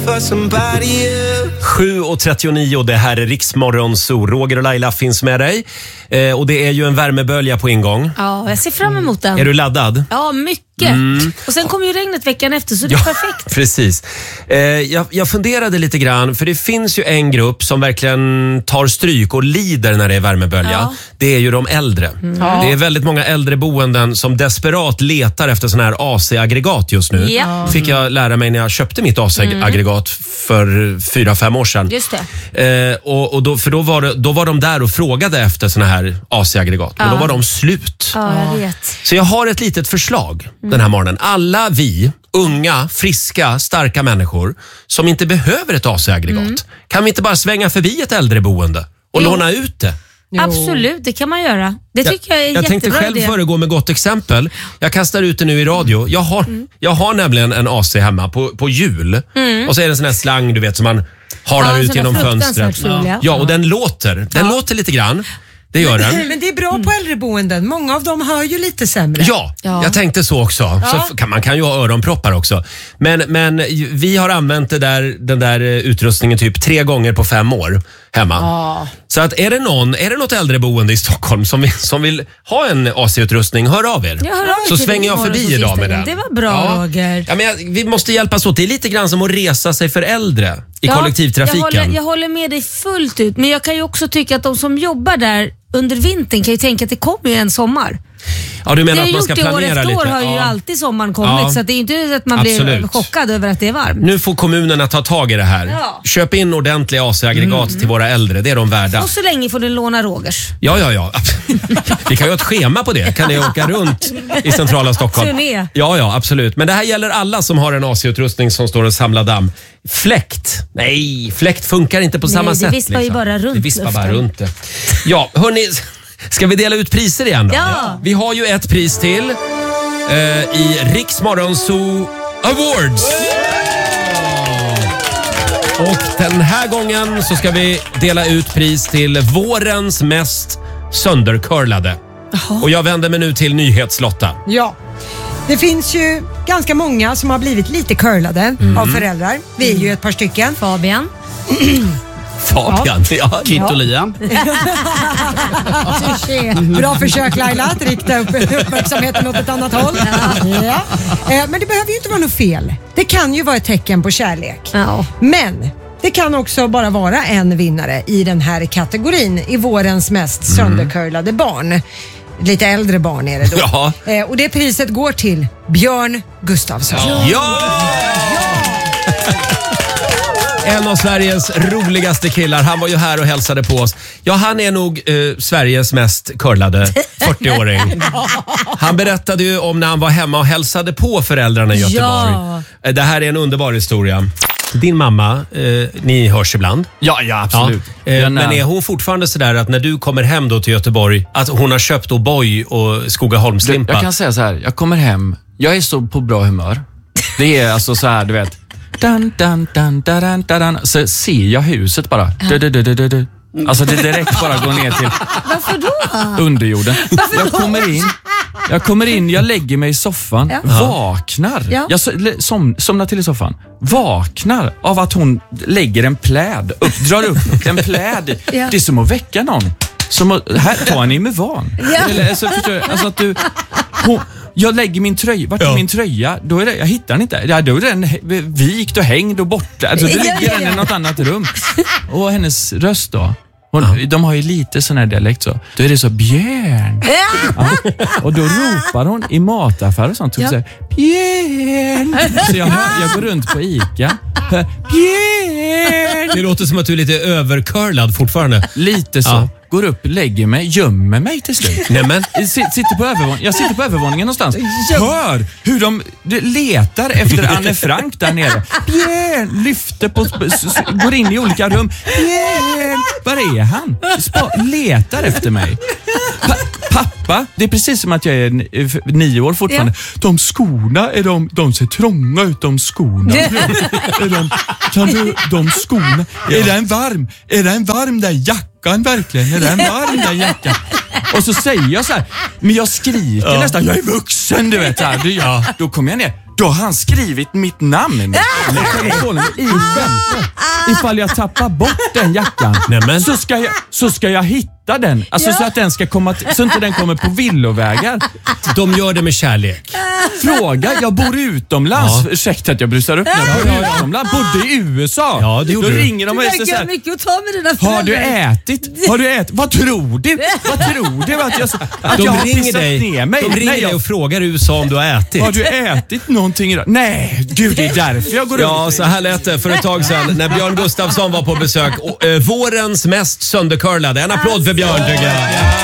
7:39, det här är Riksmorgon Zoo. Roger och Laila finns med dig. Och det är ju en värmebölja på ingång. Ja, jag ser fram emot den. Är du laddad? Ja, mycket. Och sen kommer ju regnet veckan efter, så det är perfekt. Precis. Jag funderade lite grann, för det finns ju en grupp som verkligen tar stryk och lider när det är värmebölja. Ja. Det är ju de äldre. Det är väldigt många äldreboenden som desperat letar efter såna här AC-aggregat just nu. Ja. Fick jag lära mig när jag köpte mitt AC-aggregat för 4-5 år sedan. Just det. Då var de där och frågade efter såna här AC-aggregat. Men då var de slut. Ja, jag vet. Så jag har ett litet förslag den här morgonen. Alla vi unga, friska, starka människor som inte behöver ett AC-aggregat. Kan vi inte bara svänga förbi ett äldreboende och låna ut det? Jo. Absolut, det kan man göra. Det tycker jag är jättebra. Jag tänkte själv föregå med gott exempel. Jag kastar ut det nu i radio. Jag har nämligen en AC hemma på hjul. Och så är det en sån här slang, du vet, som man halar ut genom fönstret. Ja, och den låter lite grann. Det gör den. Men det är bra på äldreboenden. Många av dem hör ju lite sämre. Ja, jag tänkte så också. Så man kan ju ha öronproppar också. Men vi har använt den där utrustningen typ 3 gånger på 5 år hemma. Så att är det något äldreboende i Stockholm som vill ha en AC-utrustning, hör av er. Så svänger jag förbi idag med den. Det var bra, Roger. Ja, men vi måste hjälpas åt. Det är lite grann som att resa sig för äldre i kollektivtrafiken. Jag håller med dig fullt ut. Men jag kan ju också tycka att de som jobbar där under vintern kan ju tänka att det kommer ju en sommar. Ja, du menar att man ska planera lite? Det år har ju alltid sommaren kommit, så det är inte att man blir chockad över att det är varmt. Nu får kommunerna ta tag i det här. Köp in ordentliga AC-aggregat till våra äldre, det är de värda. Och så länge får du låna Rogers. Ja. Vi kan ju ha ett schema på det. Kan ni åka runt i centrala Stockholm? Turné. Ja, absolut. Men det här gäller alla som har en AC-utrustning som står och samlar damm. Fläkt funkar inte på samma sätt. Det vispar ju bara runt. Det vispar bara runt det. Ja, hörni, ska vi dela ut priser igen då? Ja. Vi har ju ett pris till i Riksmorgon Zoo Awards. Och den här gången så ska vi dela ut pris till vårens mest söndercurlade. Och jag vänder mig nu till Nyhetslotta. Ja. Det finns ju ganska många som har blivit lite curlade av föräldrar. Vi är ju ett par stycken. Fabian. Ja. Kit och Liam. Bra försök, Laila, att rikta uppmärksamheten åt ett annat håll. Ja. Men det behöver ju inte vara något fel. Det kan ju vara ett tecken på kärlek. Ja. Men det kan också bara vara en vinnare i den här kategorin i vårens mest söndercurlade barn. Lite äldre barn är det då. Ja. Och det priset går till Björn Gustafsson. Ja! En av Sveriges roligaste killar. Han var ju här och hälsade på oss. Ja, han är nog Sveriges mest curlade 40-åring. Han berättade ju om när han var hemma och hälsade på föräldrarna i Göteborg. Ja. Det här är en underbar historia. Din mamma, ni hörs ibland? Ja, absolut. Men är hon fortfarande sådär att när du kommer hem då till Göteborg att hon har köpt O'boy och Skogaholmslimpa? Jag kan säga så här, jag kommer hem, jag är så på bra humör. Det är alltså så här, du vet. Så ser jag huset bara. Alltså det direkt bara går ner till Varför då? underjorden. Jag kommer in, jag lägger mig i soffan, vaknar. Ja. Jag somnar till i soffan. Vaknar av att hon lägger en pläd, drar upp en pläd. Ja. Det är som att väcka någon. Här tar ni med van. Eller, alltså att du... Jag lägger min tröja, vart är min tröja? Då är det, jag hittar den inte. Ja, då är den vikt och hängd och borta. Alltså, då ligger den i något annat rum. Och hennes röst då. De har ju lite sån här dialekt så. Då är det så Björn. Ja. Och då ropar hon i mataffär och sånt. Och säger Björn. Så jag går runt på Ica. Björn. Det låter som att du är lite övercurlad fortfarande. Lite så. Ja. Går upp, lägger mig, gömmer mig till slut. Nämen. Sitter på övervåningen. Jag sitter på övervåningen någonstans. Hör hur de letar efter Anne Frank där nere. Björn lyfter på, går in i olika rum. Björn, var är han? Letar efter mig. Pappa, det är precis som att jag är 9 år fortfarande. Ja. De skorna, de ser trånga ut, de skorna. Kan du, de skorna. Ja. Är den varm där jackan verkligen? Är den varm där jackan? Och så säger jag så här, men jag skriker nästan, jag är vuxen, du vet. Här. Då kommer jag ner. Då har han skrivit mitt namn med telefonen i den. Ifall jag tappar bort den jackan så ska jag hitta den. Alltså så att den ska komma så inte den kommer på villovägar. De gör det med kärlek. Fråga, jag bor utomlands. Ursäkta att jag brusar upp. Jag bor utomlands. Bodde i USA. Ja, det gjorde Då du. ringer de och säger så här, mycket att ta med dina föräldrar. Har du ätit? Vad tror du? Att De jag har ringer pissat dig, ner mig? de ringer dig och frågar i USA om du har ätit. Har du ätit någonting idag? Nej, gud, det är därför jag går runt. Ja, så här lät det för ett tag sedan när Björn Gustafsson var på besök. Vårens mest söndercurlade. En applåd för Björn tycker jag.